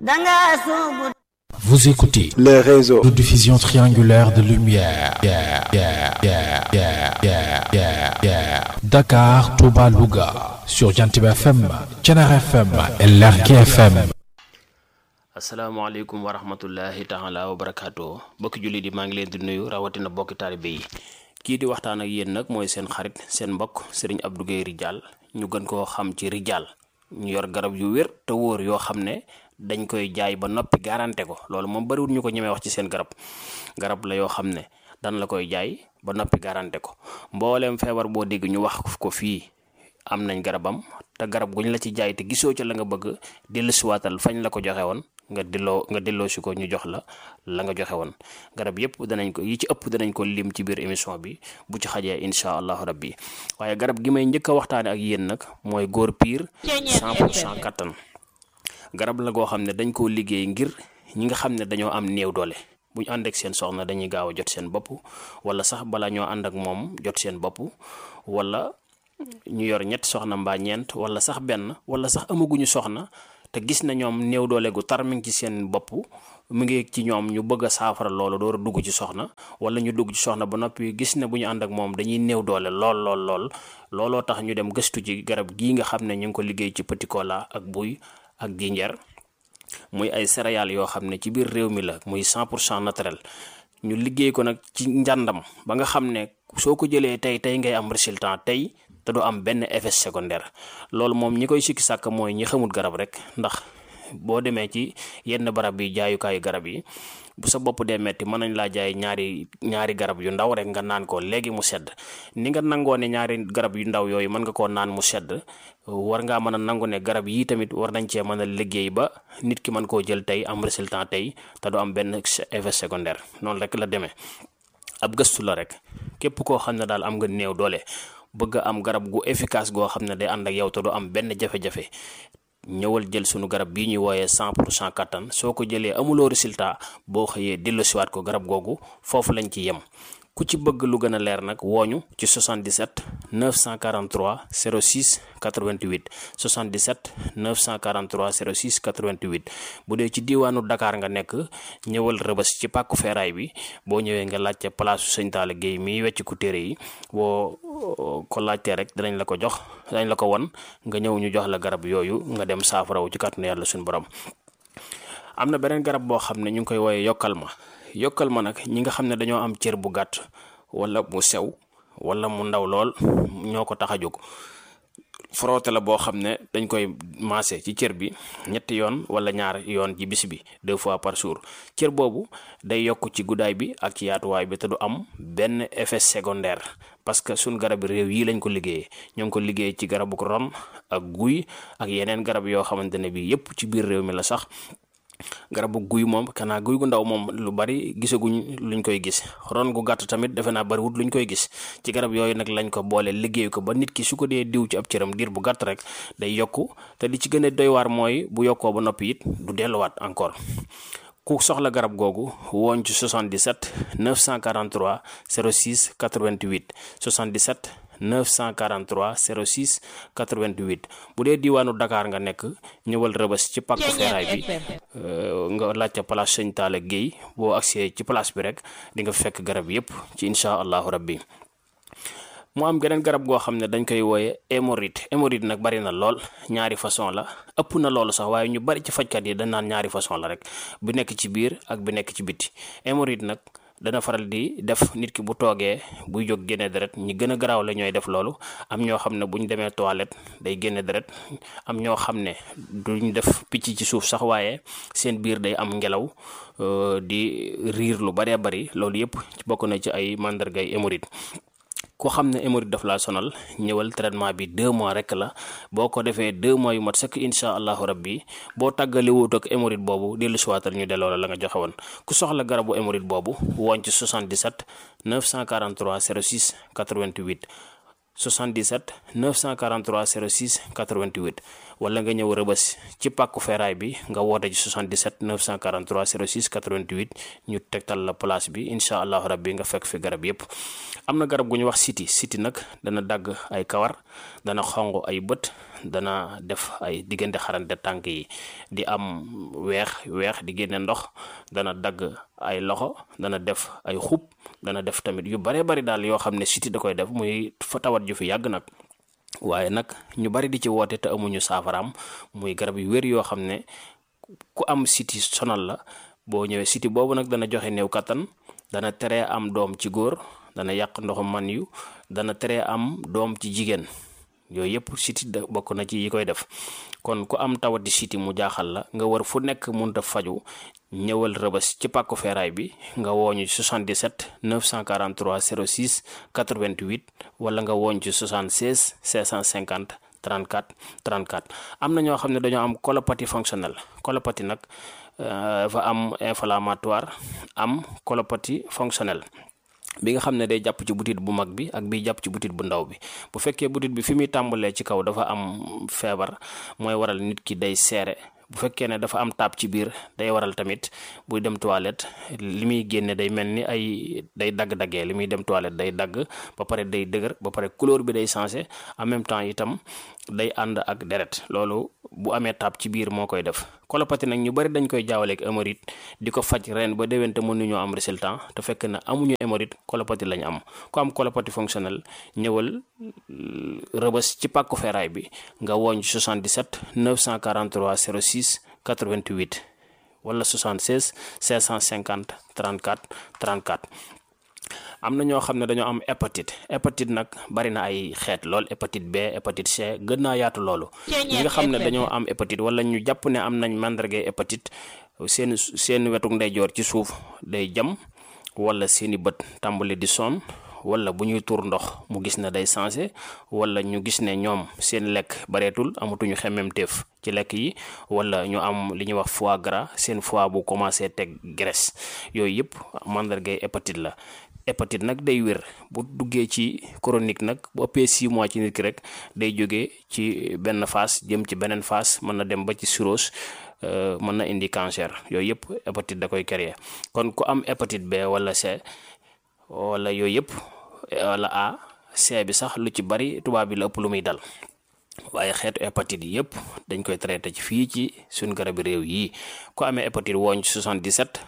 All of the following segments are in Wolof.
Vous écoutez les réseaux de diffusion triangulaire de lumière. Dakar, Touba, Louga. Sur Jantiba FM, Thiénaba FM et Lergui FM. asalaamaaleykum wa rahmatullahi taala wa barakaatu bokki jullit yi maa ngi leen di nuyu rawatina bokki taalibe yi kii di waxtaan ak yéen nag mooy seen xarit seen mbokk Serigne Abdou Guèye Ridial ñu gën koo xam ci Ridial ñu yor garab yu wér te wóor yoo xam ne dañ koy jaay ba noppi garanté ko loolu moom bariwul ñu ko ñemee wax ci seen garab la yoo xam ne dan la koy jaay ba noppi garanté ko mbooleem feebar boo dégg ñu wax ko fii am nañ garabam te garab guñ la ci jaay te gisoo ca la nga bëgg dellusiwaatal fañ la ko joxe woon nga delloo si ko ñu jox la nga joxe woon garab yëpp danañ ko yi ci ëpp danañ ko lim ci biir émission bi bu ci xajee incha allahu rabbi waaye garab gi may njëkk a waxtaane ak yéen nag mooy góor piir 100% kattan garab la goo xam ne dañ koo liggéey ngir ñi nga xam ne dañoo am néew doole bu ñu ànd ak seen soxna dañuy gaaw a jot seen bopp wala sax bala ñoo ànd ak moom jot seen bopp wala ñu yor ñetti soxna mbaa ñeent wala sax benn wala sax amaguñu soxna te gis na ñoom néew doole gu tar mi ngi ci seen bopp mu ngi ci ñoom ñu bëgg a saafara loolu door a dugg ci soxna wala ñu dugg ci soxna ba noppi gis ne bu ñu ànd ak moom dañuy néew doole lool looloo tax ñu dem gëstu ci garab gii nga xam ne ñu ngi ko liggéey ci petit cola ak buy ak jinjeer muy ay céréales yoo xam ne ci biir réew mi la muy 100% naturel ñu liggéey ko nag ci njàndam ba nga xam ne soo ko jëlee tey ngay am résultat tey te du am benn effet secondaire loolu moom ñi koy sikki sàkk mooy ñi xamul garab rek ndax boo demee ci yenn barab yi jaayukaayu garab yi bu sa bopp dee metti mën nañ laa jaay ñaari garab yu ndaw rek nga naan ko léegi mu sedd ni nga nangoo ne ñaari garab yu ndaw yooyu mën nga koo naan mu sedd war ngaa mën a nangu ne garab yii tamit war nañ cee mën a liggéey ba nit ki mën koo jël tey am résultat tey te du am benn effet secondaire noonu rek la demee ab gëstu la rek képp koo xam ne daal am nga néew doole bëgg am garab gu efficace goo xam ne day ànd ak yow te du am benn jafe-jafe ñëwal jël sunu garab bii ñuy wooyee 100% kattan soo ko jëlee amuloo résultat boo xëyee delloosiwaat ko garab googu foofu lañ ci yem ku ci bëgg lu gën a leer nag wooñu ci 77 943 06 88 77 943 06 88 bu dee ci diiwaanu Dakar nga nekk ñëwal Rëbës ci pàkku feeraay bi boo ñëwee nga laajte palaasu Sëñ Talla Guèye mi wecc ku téere yi boo ko laajtee rek danañ la ko jox danañ la ko won nga ñëw ñu jox la garab yooyu nga dem saafarawu ci kàttanu yàlla suñu borom am na beneen garab boo xam ne ñu ngi koy wooyee yokkal ma nag ñi nga xam ne dañoo am cër bu gàtt wala mu sew wala mu ndaw lool ñoo ko tax a jóg frotté la boo xam ne dañ koy maase ci cër bi ñetti yoon wala ñaar yoon ci bis bi 2 fois par jour cër boobu day yokk ci guddaay bi ak ci yaatuwaay bi te du am benn effet secondaire parce que suñ garab réew yi lañ ko liggéeyee ñoo ngi ko liggéey ci garabu ron ak guy ak yeneen garab yoo xamante ne bi yépp ci biir réew mi la sax garabu guy moom kanaa guy gu ndaw moom lu bari gisaguñ luñ koy gis ron gu gàtt tamit defe naa bariwut luñ koy gis ci garab yooyu nag lañ ko boole liggéey ko ba nit ki su ko dee diw ci ab cëram diir bu gàtt rek day yokku te li ci gën a doy waar mooy bu yokkoo ba noppi it du delluwaat encore ku soxla garab googu wooñ ci 77 943 06 88 77 943 06 88 bu dee diwaanu Dakar nga nekk ñëwal Rëbës ci pàkku feeraay bi nga laajte place Sëñ Talla Guèye boo agsee ci place bi rek di nga fekk garab yépp ci incha allahu rabbi mu am geneen garab goo xam ne dañ koy wooye hémorroïde nag bari na lool ñaari façon la ëpp na loolu sax waaye ñu bari ci fajkat yi dañ naan ñaari façon la rek bu nekk ci biir ak bu nekk ci biti hémorroïde nag dana faral di def nit ki bu toogee buy jóg génne deret ñi gën a garaaw la ñooy def loolu am ñoo xam ne bu ñu demee toilette day génne deret am ñoo xam ne duñ def picc ci suuf sax waaye seen biir day am ngelaw di riir lu baree bari loolu yëpp bokk na ci ay màndargay hémorroïde ku xam ne hémorroïde daf laa sonal ñëwal traitement bi 2 mois rek la boo ko defee 2 mois yu mat sëkk incha allahu rabbi boo tàggali wut ak hémorroïde boobu dellu siwaatal ñu delloo la nga joxe woon ku soxla garabu hémorroïde boobu woon ci 77 943 06 88 77 943 06 88 wala nga ñëw Rëbës ci pàkku feeraay bi nga woote ci 77 943 06 88 ñu tegtal la place bi incha allahu rabbi nga fekk fi garab yépp. am na garab gu ñu wax siti nag dana dagg ay kawar, dana xonq ay bët, dana def ay diggante xarante tànk yi di am weex di génne ndox, dana dagg ay loxo, dana def ay xub, dana def tamit yu bare bari daal yoo xam ne siti da koy def muy fa tawat ju fi yàgg nag. waaye nag ñu bari di ci woote te amuñu saafaraam, muy garab yu wér yoo xam ne ku am siti sonal la boo ñëwee. siti boobu nag dana joxe néew kattan, dana teree am doom ci góor, dana yàq ndoxum man yu, dana teree am doom ci jigéen. yooyu yëpp siti bokk na ci yi koy def. kon ku am tawati siti mu jaaxal la nga war fu nekk mënut a faju, ñëwal Rëbës ci pàkku feeraay bi nga wooñu 77 943 06 88 wala nga wooñ ci 76 650 34 34. am na ñoo xam ne dañoo am colopathie fonctionnelle. colopathie nag dafa am inflammatoire, am colopathie fonctionnelle bi nga xam ne day jàpp ci butit bu mag bi ak bi jàpp ci butit bu ndaw bi. bu fekkee butit bi fi muy tàmbalee ci kaw dafa am feebar, mooy waral nit ki day seere. bu fekkee ne dafa am taab ci biir, day waral tamit buy dem toilette li muy génne day mel ni ay day dagg-daggee. li muy dem toilette day dagg ba pare day dëgër, ba pare couleur bi day changé, en même temps itam day ànd ak deret. loolu bu amee taab ci biir moo koy def. colopathie nag ñu bari dañ koy jaawaleeg hémorroïde di ko faj ren ba déwén te mënuñoo am résultat, te fekk na amuñu hémorroïde, colopathie lañ am. ku am colopathie fonctionnelle ñëwal Rëbës ci pàkku feeraay bi nga wooñ 77 943 06 88 wala 76 550 34 34. am na ñoo xam ne dañoo am hépatite nag bari na ay xeet lool. hépatite B, hépatite C, gën naa yaatu loolu. ñi nga xam ne dañoo am hépatite wala ñu jàpp ne am nañ màndargay hépatite, seen wetuk ndeyjoor ci suuf day jam, wala seeni bët tàmbali di sonn, wala bu ñuy tuur ndox mu gis ne day changé, wala ñu gis ne ñoom seen lekk bareetul, amatuñu xemmemteef ci lekk yi, wala ñu am li ñuy wax foie gras, seen foie bu commencé teg graisse. yooyu yëpp màndargay hépatite la. hépatite nag day wér bu duggee ci chronique nag bu ëppee 6 mois ci nit ki rek day jógee ci benn phase jëm ci beneen phase, mën na dem ba ci cirrhose, mën na indi cancer. yooyu yëpp hépatite da koy créer. kon ku am hépatite B wala C wala yooyu yëpp wala A, C bi sax lu ci bari tubaab bi la ëpp lu muy dal. waaye xeetu hépatite yi yëpp dañ koy traité ci fii ci suñ garabi réew yi. ku amee hépatite wooñ ci 77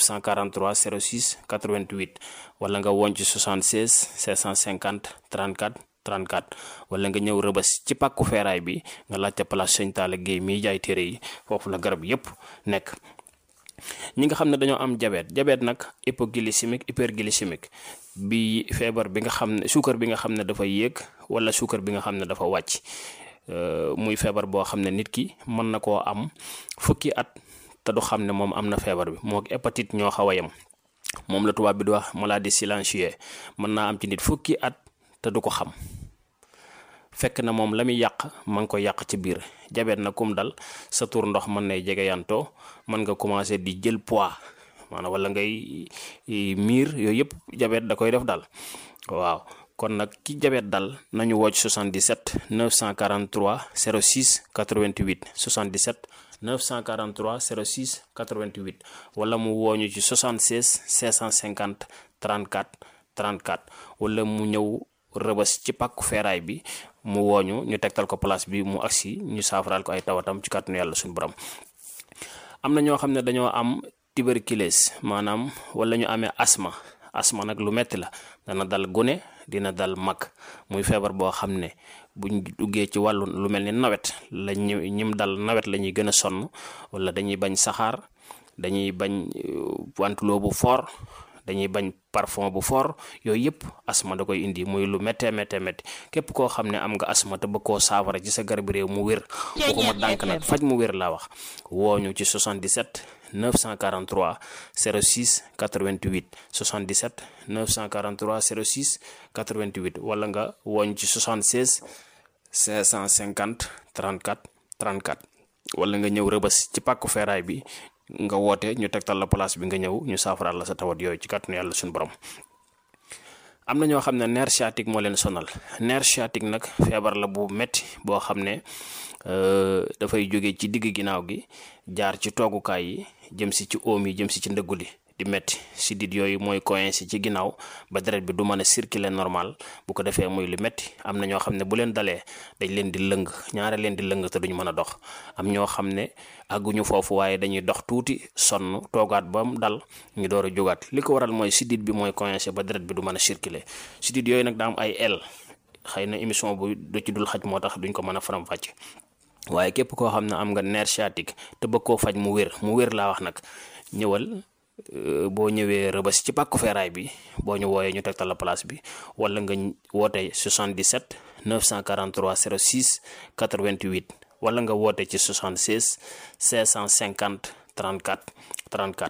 943 06 88 wala nga wooñ ci 76 550 34 34 wala nga ñëw Rëbës ci pàkku feeraay bi nga laajte place Sëñ Talla Guèye miy jaay téere yi, foofu la garab yëpp nekk. ñi nga xam ne dañoo am diabète nag hypoglycémique, hyperglycémique bi feebar bi nga xam ne suukar bi nga xam ne dafa yéeg wala suukar bi nga xam ne dafa wàcc. muy feebar boo xam ne nit ki mën na koo am fukki at te du xam ne moom am na feebar bi. moo hépatite ñoo xaw a yem, moom la tubaab bi di wax maladie silencieuse. mën naa am ci nit fukki at te du ko xam, fekk na moom la muy yàq ma ngi ko yàq ci biir. diabète na kum dal sa tur ndox mën nay jege yantoo, mën nga commencé di jël poids maanaam wala ngay miir. yooyu yëpp diabète da koy def dal. waaw kon nag ki diabète dal nañu wocc 77 943 06 88 77 943 06 88 wala mu wooñu ci 76 550 34 34 wala mu ñëw Rëbës ci pàkku feeraay bi mu wooñu ñu tegtal ko place bi mu agsi ñu saafaraal ko ay tawatam ci kàttanu yàlla suñu borom. am na ñoo xam ne dañoo am tuberculose maanaam wala ñu amee asma nag lu metti la, dana dal gune, dina dal mag. muy feebar boo xam ne buñ duggee ci wàllu lu mel ni nawet la ñim dal nawet la ñuy gën a sonn, wala dañuy bañ saxaar, dañuy bañ wantuloo bu fort, dañuy bañ parfum bu fort. yooyu yëpp asma da koy indi, muy lu méttee képp koo xam ne am nga asma te bëgg koo saafara ci sa garab réew mu wér, waxuma dànk nag, faj mu wér laa wax. wooñu ci 77 943 06 88 77 943 06 88 wala nga wooñ ci 76 550 34 34 wala nga ñëw Rëbës ci pàkku feeraay bi nga woote ñu tegtal la place bi nga ñëw ñu saafaraal la sa tawat yooyu ci kàttanu yàlla suñu borom. am na ñoo xam ne nerf sciatique moo leen sonal. Nerf sciatique nag feebar la bu metti boo xam ne dafay jóge ci digg ginnaaw gi jaar ci toogukaay yi jëm si ci oom yi jëm si ci ndëggu li di metti sidit yooyu mooy coincé ci ginnaaw ba deret bi du mën a circuler normal bu ko defee muy lu metti. am na ñoo xam ne bu leen dalee dañ leen di lëng ñaare leen di lëng te duñ mën a dox. am ñoo xam ne àgguñu foofu waaye dañuy dox tuuti sonn toogaat ba mu dal ñu door a jógaat. li ko waral mooy sidit bi mooy coincé ba deret bi du mën a circuler. sidit yooyu nag daa am ay el xëy na émission bu du ci dul xaj moo tax duñ ko mën a faram-fàcce waaye képp koo xam ne am nga nerf sciatique te bëgg koo faj mu wér laa wax nag ñëwal. boo ñëwee Rëbës ci pàkku feeraay bi boo ñu wooyee ñu tegtal la place bi wala nga woote 77 943 06 88 wala nga woote ci 76 550 34 34.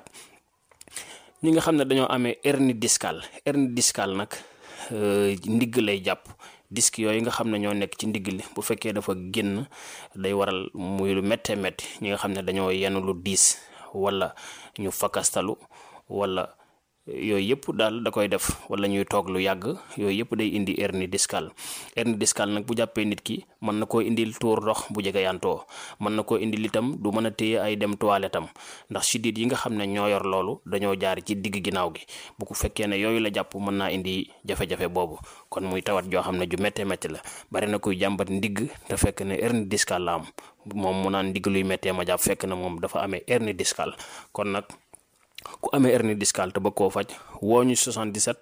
ñi nga xam ne dañoo amee hernie discale nag ndigg lay jàpp. disque yooyu nga xam ne ñoo nekk ci ndigg li bu fekkee dafa génn day waral muy lu méttee métti. ñi nga xam ne dañoo yenn lu diis wala ñu fakastalu wala yooyu yëpp daal da koy def wala ñuy toog lu yàgg yooyu yëpp day indi hernie discale. hernie discale nag bu jàppee nit ki mën na koo indil tuur ndox bu jege yantoo mën na koo indil itam du mën a téye ay dem toilette am ndax sidit yi nga xam ne ñoo yor loolu dañoo jaar ci digg ginnaaw gi bu ko fekkee ne yooyu la jàpp mën naa indi jafe-jafe boobu kon muy tawat joo xam ne ju méttee métti la. bari na kuy jàmbat ndigg te fekk ne hernie discale la am moom mu naan ndigg luy méttee ma jàpp fekk na moom dafa amee hernie discale. kon nag ku amee hernie discale te bëgg koo faj woo ñu 77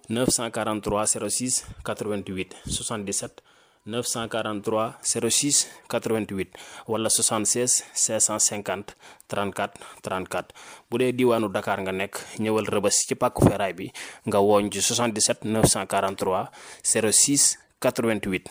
943 06 88 77 943 06 88 wala 76 550 34 34. bu dee diwaanu Dakar nga nekk ñëwal Rëbës ci pàkku feeraay bi nga wooñ ci 77 943 06 88.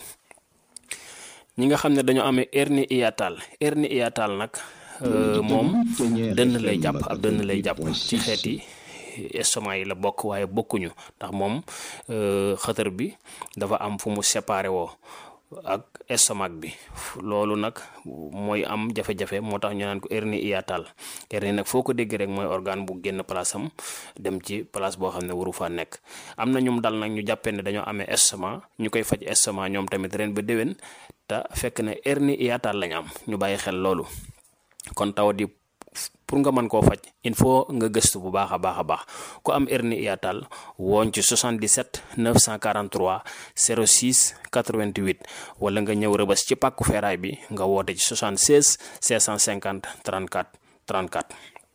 ñi nga xam ne dañoo amee hernie hiatale nag moom dënn lay jàpp ab dënn lay jàpp ci xeeti estomac yi la bokk waaye bokkuñu ndax moom xëtër bi dafa am fu mu séparé woo ak estomac bi loolu nag mooy am jafe-jafe moo tax ñu naan ko hernie hiatale. hernie nag foo ko dégg rek mooy organe bu génn place am dem ci place boo xam ne waru faa nekk. am na ñum dal nag ñu jàppee ne dañoo amee estomac ñu koy faj estomac ñoom tamit ren ba déwén te fekk ne hernie hiatale lañ am ñu bàyyi xel loolu. kon tawat yi pour nga mën koo faj il faut nga gëstu bu baax a baax ku am hernie hiatale woon ci 77 943 06 88 wala nga ñëw Rëbës ci pàkku feeraay bi nga woote ci 76 550 34 34.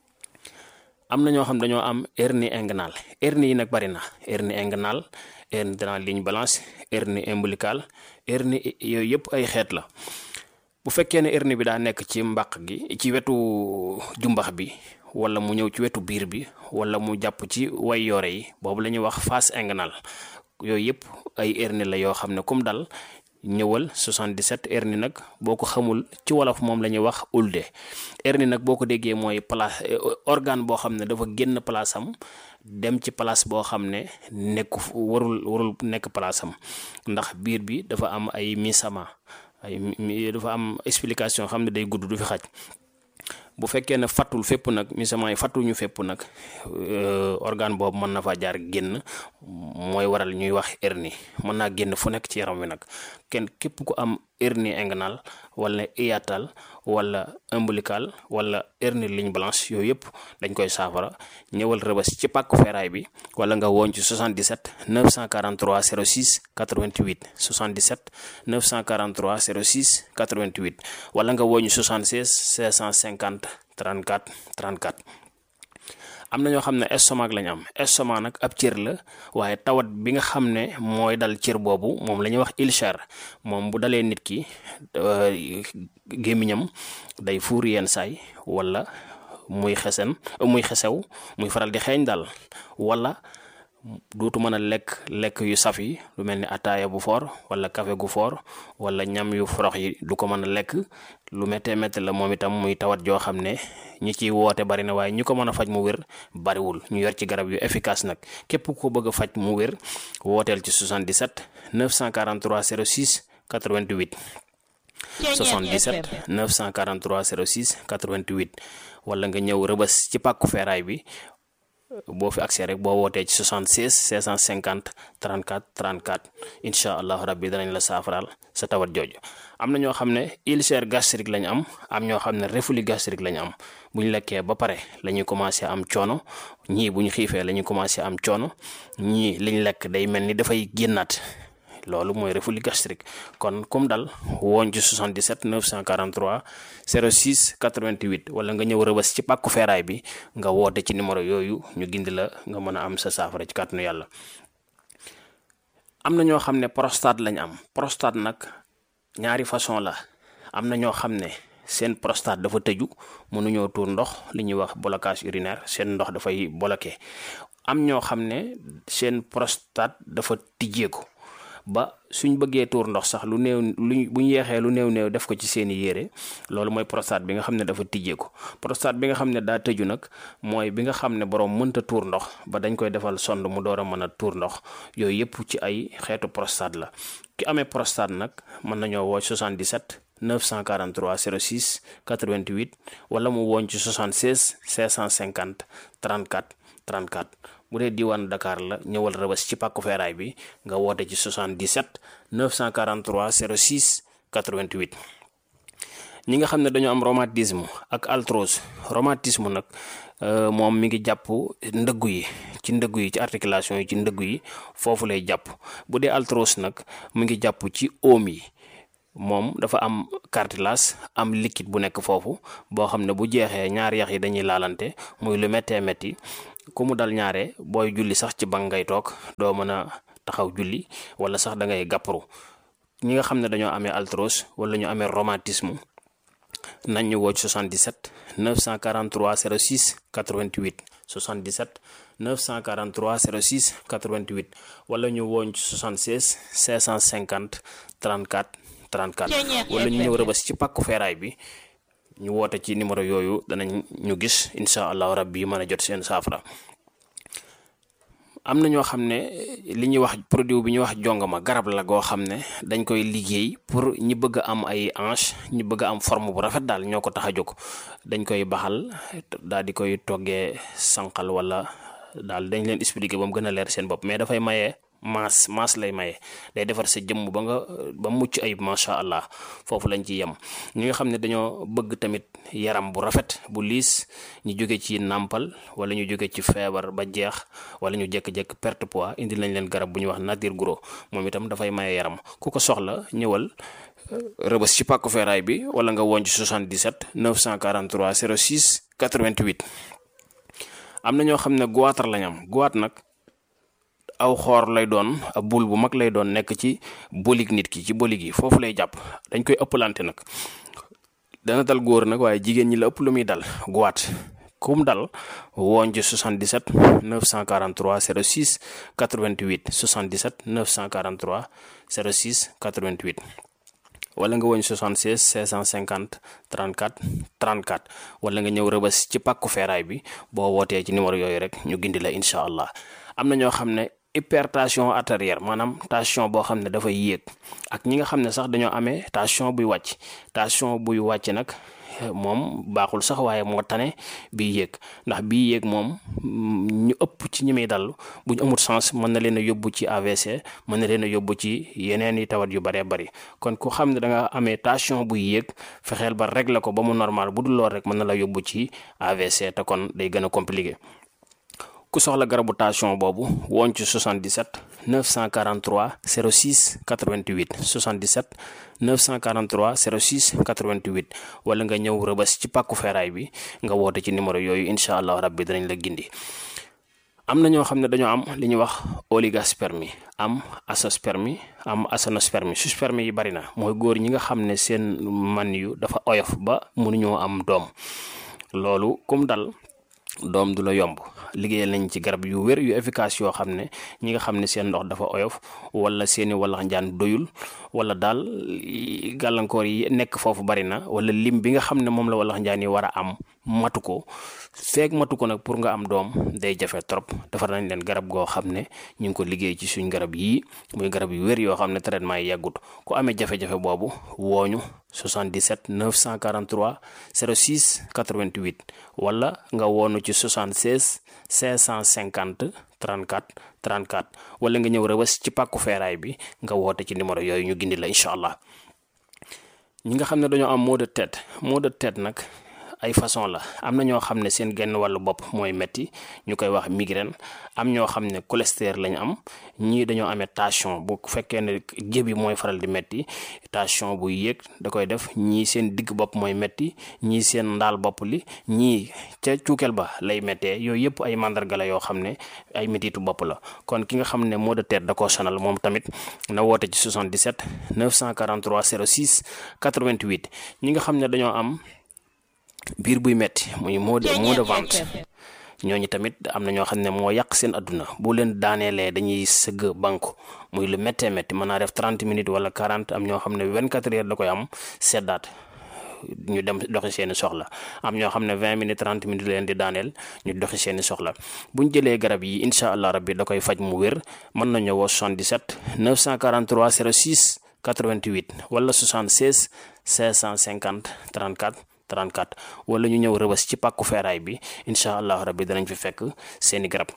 am na ñoo xam dañoo am hernie inguinale. hernie yi nag bari na hernie inguinale, hernie de la ligne blanche, hernie ombilicale, hernie yooyu yëpp ay xeet la. bu fekkee ne hernie bi daa nekk ci mbàq gi ci wetu jumbax bi wala mu ñëw ci wetu biir bi wala mu jàpp ci way yoore yi boobu la ñuy wax face inguinale. yooyu yëpp ay hernie la yoo xam ne comme dal ñëwal 77. hernie nag boo ko xamul ci wolof moom la ñuy wax ulde. hernie nag boo ko déggee mooy place organe boo xam ne dafa génn place am dem ci place boo xam ne nekku warul nekk place am ndax biir bi dafa am ay misama dafa am explication xam ne day gudd du fi xaj. bu fekkee ne fàttul fépp nag misament yi fàttuñu fépp nag organe boobu mën na faa jaar génn mooy waral ñuy wax hernie mën naa génn fu nekk ci yaram wi nag képp ku am hernie inguinale wala hiatale wala ombilical wala hernie ligne blanche yooyu yëpp dañ koy saafara ñëwal Rëbës ci pàkku feeraay bi wala nga woon ci 77 943 06 88 77 943 06 88 wala nga woon ci 76 550 34 34. am na ñoo xam ne estomac lañ am. estomac nag ab cër la waaye tawat bi nga xam ne mooy dal cër boobu moom la ñuy wax ulcère. moom bu dalee nit ki gémmiñam day fuur yenn saay wala muy xesew muy faral di xeeñ daal wala dootu mën a lekk yu saf yi lu mel ni ataaya bu foor wala café gu foor wala ñam yu forox yi du ko mën a lekk. lu méttee métti la moom itam muy tawat joo xam ne ñi ciy woote bari na waaye ñi ko mën a faj mu wér bariwul. ñu yor ci garab yu efficace nag képp ko bëgg a faj mu wér wooteel ci 77 943 06 88 77 943 06 88 wala nga ñëw Rëbës ci pàkku feeraay bi boo fi accès rek boo wootee ci 76 650 34 34 incha allah rabbi danañ la saafaraal sa tawat jooju. am na ñoo xam ne ulcère gastrique lañ am ñoo xam ne reflux gastrique lañ am bu ñu lekkee ba pare la ñuy commencé am coono, ñii bu ñu xiifee la ñuy commencé am coono, ñii liñ lekk day mel ni dafay génnaat. loolu mooy reflux gastrique. kon comme dal woon ci 77 943 06 88 wala nga ñëw Rëbës ci pàkku feeraay bi nga woote ci numéro yooyu ñu gindi la nga mën a am sa saafara ci kàttanu yàlla. am na ñoo xam ne prostate lañ am. prostate nag ñaari façon la. am na ñoo xam ne seen prostate dafa tëju mënuñoo tuur ndox, li ñuy wax blocage urinaire, seen ndox dafay bloqué. am ñoo xam ne seen prostate dafa tijjeeku ba suñ bëggee tuur ndox sax lu néew bu ñu yeexee lu néew def ko ci seeni yére. loolu mooy prostate bi nga xam ne dafa tijjeeku. prostate bi nga xam ne daa tëju nag mooy bi nga xam ne borom mënta tuur ndox ba dañ koy defal sonde mu door a mën a tuur ndox. yooyu yëpp ci ay xeetu prostate la. ki amee prostate nag mën nañoo woo 77 943 06 88 wala mu woon ci 76 650 34 34. bu dee diwaan Dakar la ñëwal Rëbës ci pàkku feeraay bi nga woote ci 77 943 06 88. ñi nga xam ne dañoo am rhumatisme ak arthrose. rhumatisme nag moom mi ngi jàpp ndëggu yi ci articulation yi ci ndëggu yi foofu lay jàpp. bu dee arthrose nag mi ngi jàpp ci oom yi. moom dafa am cartilage am liquide bu nekk foofu boo xam ne bu jeexee ñaari yax yi dañuy laalante muy lu méttee métti. ku mu dal ñaare booy julli sax ci bank ngay toog doo mën a taxaw julli wala sax da ngay gàpparu. ñi nga xam ne dañoo amee arthrose wala ñu amee rhumatisme nañ ñu woo 77 943 06 88 77 943 06 88 wala ñu wooñ ci 76 650 34 34 wala ñu ñëw Rëbës ci pàkku feeraay bi ñu woote ci numéro yooyu danañ ñu gis incha allahu rabbi mën a jot seen saafara. am na ñoo xam ne li ñuy wax produit bi ñuy wax jongama garab la goo xam ne dañ koy liggéey pour ñi bëgg a am ay hanche, ñi bëgg a am forme bu rafet daal ñoo ko tax a jóg. dañ koy baxal daal di koy toggee sànqal wala daal dañ leen expliquer ba mu gën a leer seen bopp mais dafay maye maas lay maye. day defar sa jëmm ba mucc ayib macha allah. foofu lañ ci yem. ñi nga xam ne dañoo bëgg tamit yaram bu rafet bu liis, ñu jóge ci nàmpal wala ñu jóge ci feebar ba jeex wala ñu jékki-jékki perte poids, indi lañ leen garab bu ñuy wax nature gros. moom itam dafay maye yaram. ku ko soxla ñëwal Rëbës ci pàkku feeraay bi wala nga woon ci 77 943 06 88. am na ñoo xam ne goitre lañ am. goitre nag aw xoor lay doon, ab bul bu mag lay doon nekk ci bolig nit ki, ci bolig yi foofu lay jàpp. dañ koy ëppalante nag. dana dal góor nag waaye jigéen ñi la ëpp lu muy dal goitre. kum dal woon ci 77 943 06 88 77 943 06 88 wala nga woñ 76 650 34 34 wala nga ñëw Rëbës ci pàkku feeraay bi boo wootee ci numéro yooyu rek ñu gindi la incha allah. am na ñoo xam ne hypertension artérielle maanaam tension boo xam ne dafay yéeg, ak ñi nga xam ne sax dañoo amee tension buy wàcc. tension buy wàcc nag moom baaxul sax waaye moo tane bii yéeg, ndax bii yéeg moom ñu ëpp ci ñi muy dal bu ñu amul sens mën na leen a yóbbu ci AVC, mën na leen a yóbbu ci yeneen i tawat yu bëree bëri. kon ku xam ne da nga amee tension buy yéeg, fexeel ba régler ko ba mu normal. bu dul lool rek mën na la yóbbu ci AVC te kon day gën a compliqué. ku soxla garabu tension boobu woon ci 77 943 06 88 77 943 06 88 wala nga ñëw Rëbës ci pàkku feeraay bi nga woote ci numéro yooyu incha allah rabbi danañ la gindi. am na ñoo xam ne dañoo am li ñuy wax oligospermie, am azoospermie, am aténospermie. sperme yi bari na, mooy góor ñi nga xam ne seen man yu dafa oyof ba mënuñoo am doom. loolu kum dal doom du la yomb. liggéeyal nañ ci garab yu wér yu efficace yoo xam ne ñi nga xam ne seen ndox dafa oyof wala seeni walax njaan doyul wala daal gàllankoor yi nekk foofu bari na wala lim bi nga xam ne moom la walax njaan yi war a am matu ko feeg matu ko nag pour nga am doom day jafe trop. defar nañ leen garab goo xam ne ñu ngi ko liggéey ci suñ garab yii muy garab yu wér yoo xam ne traitement yi yàggut. ku amee jafe-jafe boobu wooñu 77 943 06 88 wala nga woonu ci 76 550 34 34 wala nga ñëw Rëbës ci pàkku feeraay bi nga woote ci numéro yooyu ñu gindi la incha allah. ñi nga xam ne dañoo am maux de tête nag ay façon la. am na ñoo xam ne seen genn wàllu bopp mooy metti ñu koy wax migraine. am ñoo xam ne cholestérol lañu am. ñii dañoo amee tension bu fekkee ne jébi mooy faral di metti tension bu yéeg da koy def. ñii seen digg bopp mooy metti ñii seen ndaal bopp li ñii ca cuukeel ba lay mettee. yooyu yëpp ay mandarga la yoo xam ne ay mettitu bopp la. kon ki nga xam ne maux de tête da koo sonal moom tamit na woote ci 77 943 06 88. ñi nga xam ne dañoo am biir buy metti muy mot de ventre ñooñu tamit am na ñoo xam ne moo yàq seen adduna. bu leen daaneelee dañuy sëgg banku muy lu méttee métti mën naa def 30 minutes wala 40. am ñoo xam ne 24 heures da koy am seddaat ñu dem doxi seeni soxla. am ñoo xam ne 20 minutes 30 minutes leen di daaneel ñu doxi seeni soxla. buñ jëlee garab yi incha allah rabbi da koy faj mu wér. mën nañu woo 77 943 06 88 wala 76 550 34 34 wala ñu ñëw Rëbës ci pàkku feeraay bi incha allah rabbi danañ fi fekk seeni garab.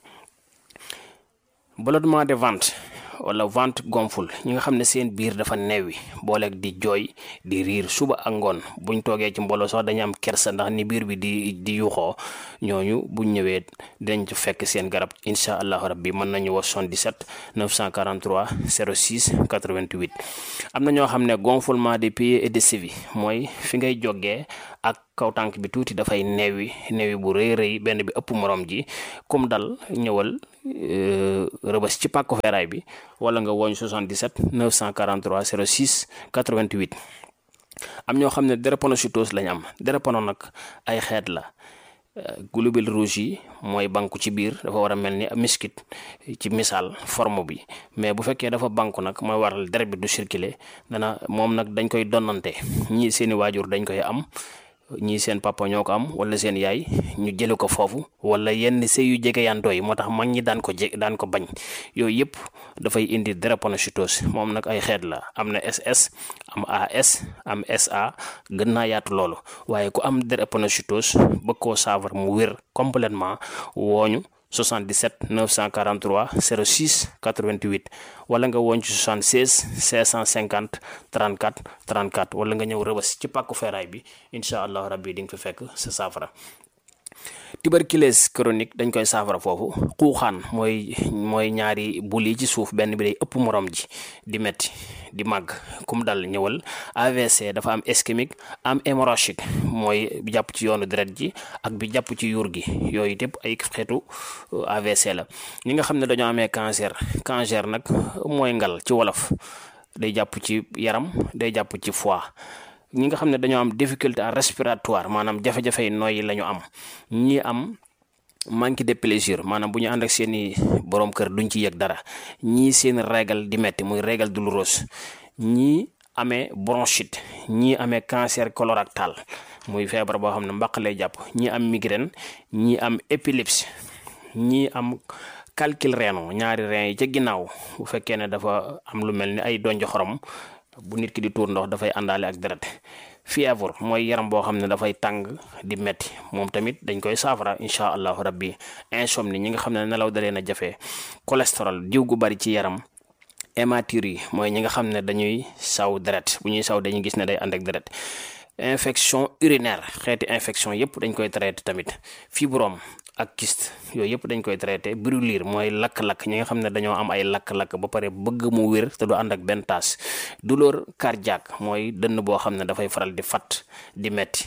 ballonnement de ventre wala ventre gonfle ñi nga xam ne seen biir dafa neewi booleeg di jooy di riir suba ak ngoon buñ toogee ci mbooloo sax dañu am kersa ndax ni biir bi di yuuxoo. ñooñu buñ ñëwee dañ ci fekk seen garab incha allahu rabbi. mën nañu wax 77 943 06 88. am na ñoo xam ne gonflement des pieds et des chevilles mooy fi ngay jógee ak kaw tànk bi tuuti dafay neewi bu rëy rëy benn bi ëpp morom ji. comme dal ñëwal Rëbës ci pàkku feeraay bi wala nga wooñ 77 943 06 88. am ñoo xam ne drépanocytose lañ am. drépano nag ay xeet la. globules rouges yi mooy banku ci biir dafa war a mel ni miskit ci misaal forme bi. mais bu fekkee dafa banku nag mooy waral deret bi du circuler moom nag dañ koy donnante. ñii seeni waajur dañ koy am. ñii seen papa ñoo ko am wala seen yaay ñu jële ko foofu wala yenn sëy yu jege yantoo yi moo tax mag ñi daan ko bañ. yooyu yëpp dafay indi drépanocytose. moom nag ay xeet la. am na SS am AS am SA gën naa yaatu loolu. waaye ku am drépanocytose bëgg koo saafara mu wér complètement wooñu 77 943 06 88 wala nga woon ci 76 550 34 34 wala nga ñëw Rëbës ci pàkku feeraay bi incha allah rabbi di nga fi fekk sa saafara. tuberculose chronique dañ koy saafara foofu. xuuxaan mooy ñaari bul yi ci suuf benn bi day ëpp morom ji di metti di màgg kum dal ñëwal. AVC dafa am ischémique am hémorragique mooy bi jàpp ci yoonu deret ji ak bi jàpp ci yuur gi. yooyu yëpp ay xeetu AVC la. ñi nga xam ne dañoo amee cancer nag mooy ngal ci wolof day jàpp ci yaram day jàpp ci foie. ñi nga xam ne dañoo am difficulté respiratoire maanaam jafe-jafe yi nooyi la ñu am. ñi am manque de plaisir maanaam bu ñu ànd ak seeni borom kër duñ ci yëg dara. ñii seen régal di metti muy régal douloureuse. ñii amee bronchite. ñii amee cancer colorectal muy feebar boo xam ne mbaq lay jàpp. ñii am migraine. ñii am épilepsie. ñii am calcul rénal ñaari rein yi ca ginnaaw bu fekkee ne dafa am lu mel ni ay donjo xorom bu nit ki di tuur ndox dafay àndaale ak deret. fièvre mooy yaram boo xam ne dafay tàng di metti moom tamit dañ koy saafara incha allahu rabbi. insomnie ñi nga xam ne nelaw dalee na jafe. cholestérol diw gu bari ci yaram. hématurie mooy ñi nga xam ne dañuy saw deret bu ñuy saw dañuy gis ne day ànd ak deret. infection urinaire xeeti infection yëpp dañ koy traité tamit. fibrome ak kyste yooyu yëpp dañ koy traité. brûlure mooy lakk-lakk ñi nga xam ne dañoo am ay lakk-lakk ba pare bëgg mu wér te du ànd ak benn taas. douleur cardiaque mooy dënn boo xam ne dafay faral di fat di metti.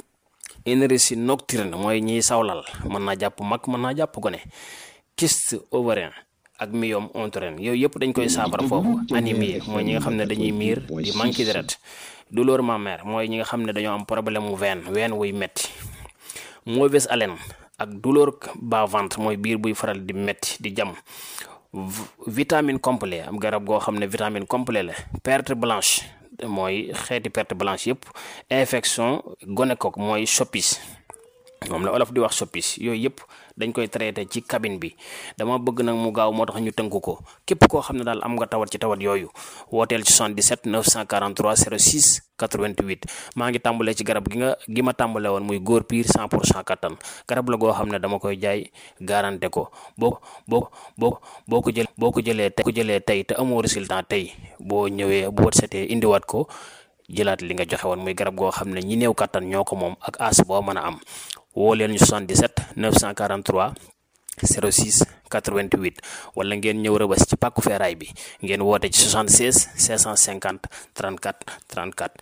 énergie nocturne mooy ñiy sawlal mën naa jàpp mag mën naa jàpp gone. kyste ovarien ak myome utérin yooyu yëpp dañ koy saafara foofu. anémie mooy ñi nga xam ne dañuy miir di manqué deret. douleur mammaire mooy ñi nga xam ne dañoo am problème mu ween wuy metti. mauvaise haleine ak douleur bas ventre mooy biir buy faral di metti di jam. vitamine complet am garab goo xam ne vitamine complet la. perte blanche mooy xeeti perte blanche yëpp. infection gonocoque mooy soppis moom la olof di wax soppis yooyu yëpp dañ koy traité ci cabine bi. dama bëgg nag mu gaaw moo tax ñu tënk ko képp koo xam ne daal am nga tawat ci tawat yooyu wooteel ci 77 943 06 88. maa ngi tàmbalee ci garab gi ma tàmbale woon muy góor piir 100% kattan garab la goo xam ne dama koy jaay garanté ko boo ko jëlee tey te amoo résultat tey boo ñëwee bu wët setee indiwaat ko jëlaat li nga joxe woon muy garab goo xam ne ñi néew kattan ñoo ko moom ak as boo mën a am. woo leen ñu 77 943 06 88 wala ngeen ñëw Rëbës ci pàkku feeraay bi ngeen woote ci 76 550 34 34.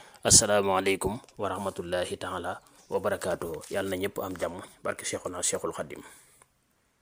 asalaamaaleykum wa rahmatullahi taala wa barakaatuhu. yàlla na ñëpp am jàmm barke Cheikhuna Cheikhul Khadim.